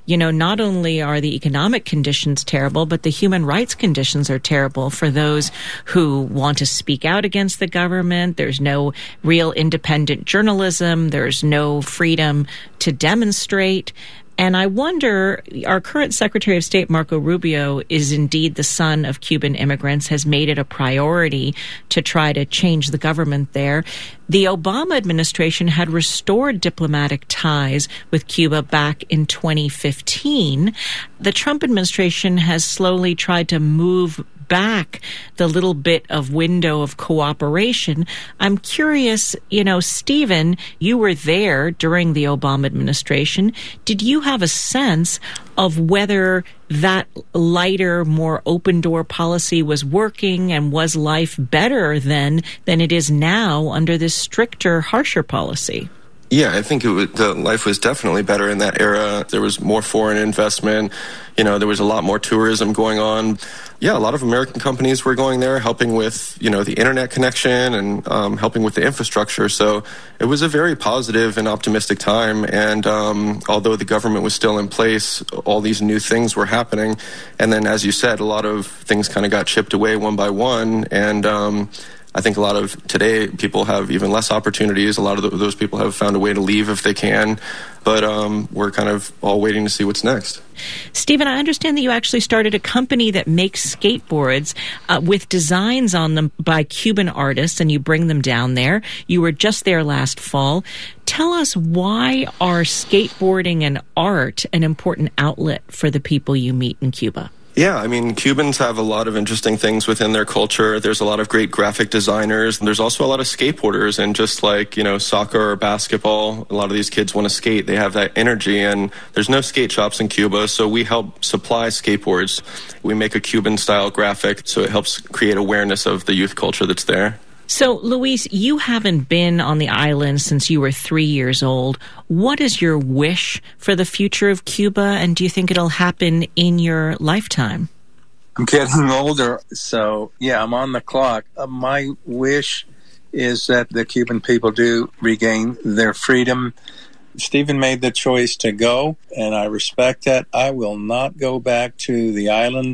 Not only are the economic conditions terrible, but the human rights conditions are terrible for those who want to speak out against the government. There's no real independent journalism. There's no freedom to demonstrate. And I wonder, our current Secretary of State, Marco Rubio, is indeed the son of Cuban immigrants, has made it a priority to try to change the government there. The Obama administration had restored diplomatic ties with Cuba back in 2015. The Trump administration has slowly tried to move back the little bit of window of cooperation. I'm curious, Stephen, you were there during the Obama administration. Did you have a sense of whether that lighter, more open-door policy was working, and was life better then than it is now under this stricter, harsher policy? Yeah, I think the life was definitely better in that era. There was more foreign investment. There was a lot more tourism going on. Yeah, a lot of American companies were going there, helping with, the internet connection and helping with the infrastructure. So it was a very positive and optimistic time. And although the government was still in place, all these new things were happening. And then, as you said, a lot of things kind of got chipped away one by one. And I think a lot of today people have even less opportunities. A lot of those people have found a way to leave if they can. But we're kind of all waiting to see what's next. Stephen, I understand that you actually started a company that makes skateboards with designs on them by Cuban artists, and you bring them down there. You were just there last fall. Tell us, why are skateboarding and art an important outlet for the people you meet in Cuba? Yeah, Cubans have a lot of interesting things within their culture. There's a lot of great graphic designers. There's also a lot of skateboarders, and just like, soccer or basketball, a lot of these kids want to skate. They have that energy, and there's no skate shops in Cuba, so we help supply skateboards. We make a Cuban-style graphic, so it helps create awareness of the youth culture that's there. So, Luis, you haven't been on the island since you were 3 years old. What is your wish for the future of Cuba, and do you think it'll happen in your lifetime? I'm getting older, so, yeah, I'm on the clock. My wish is that the Cuban people do regain their freedom. Stephen made the choice to go, and I respect that. I will not go back to the island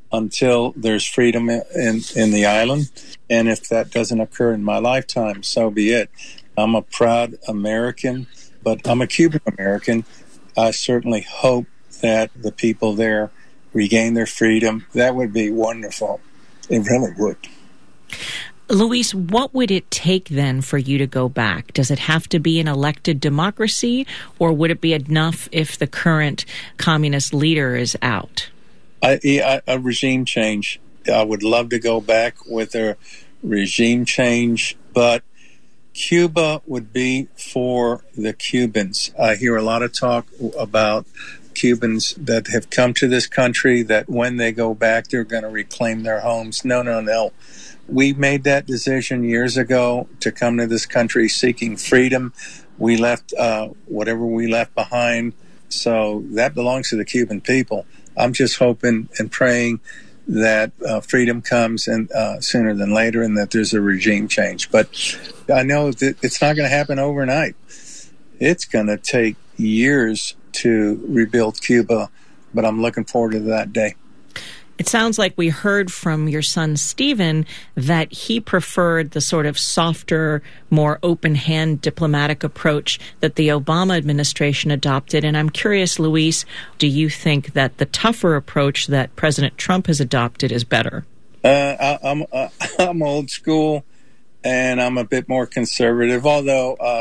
until there's freedom in the island. And if that doesn't occur in my lifetime, so be it. I'm a proud American, but I'm a Cuban American. I certainly hope that the people there regain their freedom. That would be wonderful. It really would. Luis, what would it take then for you to go back? Does it have to be an elected democracy, or would it be enough if the current communist leader is out? A regime change. I would love to go back with a regime change, but Cuba would be for the Cubans. I hear a lot of talk about Cubans that have come to this country, that when they go back, they're going to reclaim their homes. No. We made that decision years ago to come to this country seeking freedom. We left whatever we left behind, so that belongs to the Cuban people. I'm just hoping and praying that freedom comes sooner than later, and that there's a regime change. But I know that it's not going to happen overnight. It's going to take years to rebuild Cuba, but I'm looking forward to that day. It sounds like we heard from your son, Stephen, that he preferred the sort of softer, more open-hand diplomatic approach that the Obama administration adopted. And I'm curious, Luis, do you think that the tougher approach that President Trump has adopted is better? I'm old school, and I'm a bit more conservative, although